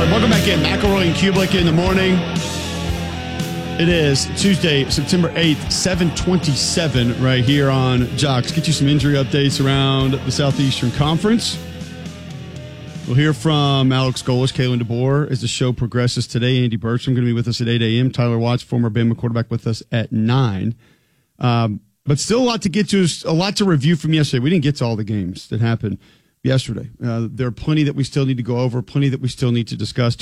right, welcome back in. McElroy and Kublik in the morning. It is Tuesday, September 8th, 7:27 right here on Jocks. Get you some injury updates around the Southeastern Conference. We'll hear from Alex Golesh, Kalen DeBoer as the show progresses today. Andy Bertram going to be with us at 8 a.m. Tyler Watts, former Bama quarterback, with us at 9. But still a lot to get to, a lot to review from yesterday. We didn't get to all the games that happened yesterday. There are plenty that we still need to go over, plenty that we still need to discuss.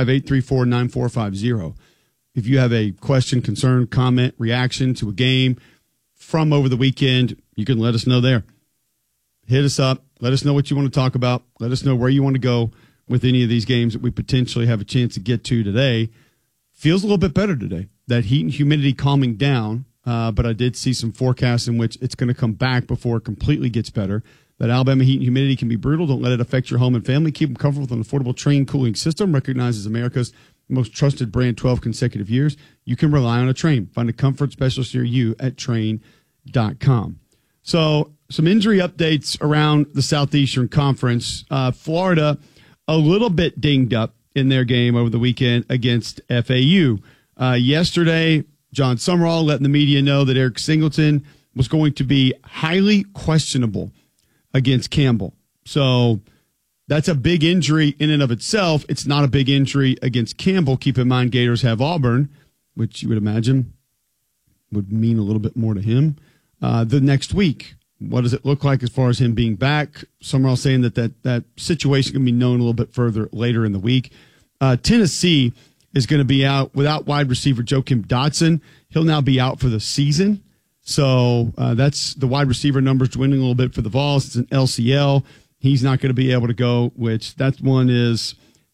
205-834-9450. If you have a question, concern, comment, reaction to a game from over the weekend, you can let us know there. Hit us up. Let us know what you want to talk about. Let us know where you want to go with any of these games that we potentially have a chance to get to today. Feels a little bit better today. That heat and humidity calming down, but I did see some forecasts in which it's going to come back before it completely gets better. That Alabama heat and humidity can be brutal. Don't let it affect your home and family. Keep them comfortable with an affordable Trane cooling system, recognized as America's most trusted brand 12 consecutive years. You can rely on a Trane. Find a comfort specialist near you at Trane.com. So some injury updates around the Southeastern Conference. Florida, a little bit dinged up in their game over the weekend against FAU. Yesterday, John Summerall letting the media know that Eric Singleton was going to be highly questionable against Campbell. So that's a big injury in and of itself. It's not a big injury against Campbell. Keep in mind, Gators have Auburn, which you would imagine would mean a little bit more to him. The next week, what does it look like as far as him being back? Summerall saying that situation can be known a little bit further later in the week. Tennessee is going to be out without wide receiver Joakim Dotson. He'll now be out for the season. So that's the wide receiver numbers dwindling a little bit for the Vols. It's an LCL. He's not going to be able to go, which that one is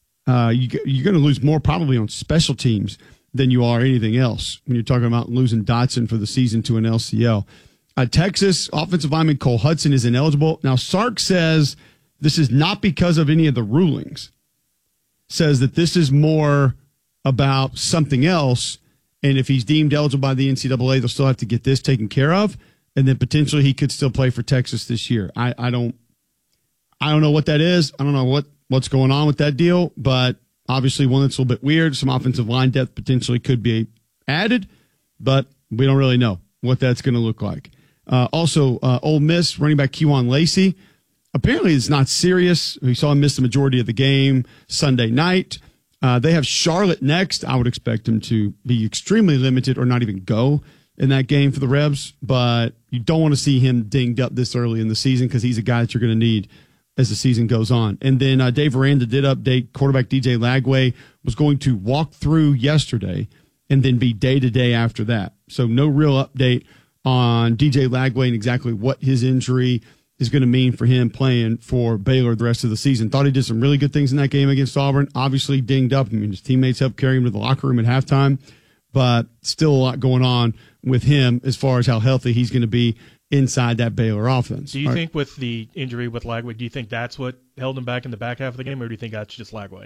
you're going to lose more probably on special teams than you are anything else when you're talking about losing Dotson for the season to an LCL. Texas offensive lineman Cole Hudson is ineligible. Now, Sark says this is not because of any of the rulings. Says that this is more about something else. And if he's deemed eligible by the NCAA, they'll still have to get this taken care of. And then potentially he could still play for Texas this year. I don't know what that is. I don't know what's going on with that deal, but obviously one that's a little bit weird. Some offensive line depth potentially could be added, but we don't really know what that's going to look like. Also, Ole Miss running back Kewan Lacey. Apparently it's not serious. We saw him miss the majority of the game Sunday night. They have Charlotte next. I would expect him to be extremely limited or not even go in that game for the Rebs, but you don't want to see him dinged up this early in the season because he's a guy that you're going to need as the season goes on. And then Dave Aranda did update quarterback DJ Lagway was going to walk through yesterday and then be day-to-day after that. So no real update on DJ Lagway and exactly what his injury is going to mean for him playing for Baylor the rest of the season. Thought he did some really good things in that game against Auburn. Obviously dinged up. I mean, his teammates helped carry him to the locker room at halftime, but still a lot going on with him as far as how healthy he's going to be inside that Baylor offense. Do you think with the injury with Lagway, do you think that's what held him back in the back half of the game, or do you think that's just Lagway?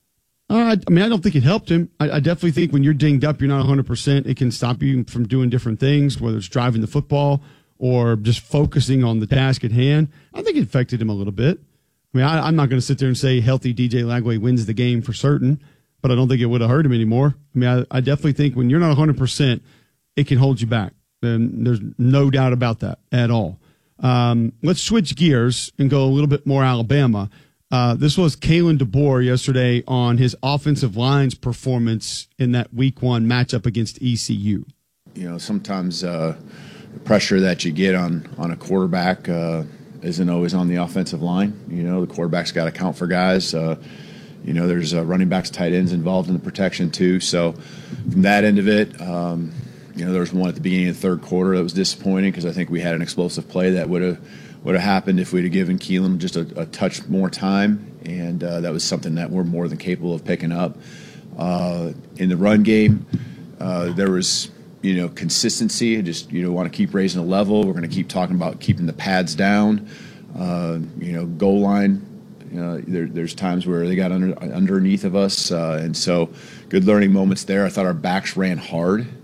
I mean, I don't think it helped him. I definitely think when you're dinged up, you're not 100%. It can stop you from doing different things, whether it's driving the football or just focusing on the task at hand. I think it affected him a little bit. I mean, I'm not going to sit there and say healthy DJ Lagway wins the game for certain, but I don't think it would have hurt him anymore. I mean, I definitely think when you're not 100%, it can hold you back. And there's no doubt about that at all. Let's switch gears and go a little bit more Alabama. This was Kalen DeBoer yesterday on his offensive line's performance in that week 1 matchup against ECU. You know, sometimes the pressure that you get on a quarterback isn't always on the offensive line. You know, the quarterback's got to count for guys. You know, there's running backs, tight ends involved in the protection too. So from that end of it, you know, there was one at the beginning of the third quarter that was disappointing because I think we had an explosive play that would have happened if we'd have given Keelan just a touch more time, and that was something that we're more than capable of picking up. In the run game, there was, you know, consistency. Just, you know, want to keep raising the level. We're going to keep talking about keeping the pads down. You know, goal line. There's times where they got underneath of us, and so good learning moments there. I thought our backs ran hard